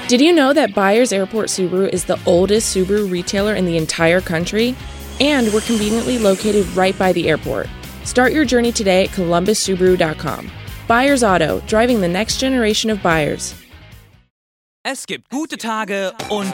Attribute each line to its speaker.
Speaker 1: Did you know that Byers Airport Subaru is the oldest Subaru retailer in the entire country? And we're conveniently located right by the airport. Start your journey today at columbussubaru.com. Byers Auto, driving the next generation of buyers.
Speaker 2: Es gibt gute Tage und